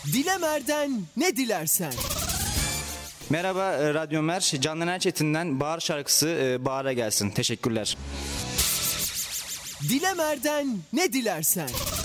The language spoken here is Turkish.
Dilemer'den ne dilersen. Merhaba Radyo Mer. Candan Erçetin'den Bahar şarkısı Bahar'a gelsin. Teşekkürler. Dilemer'den ne dilersen.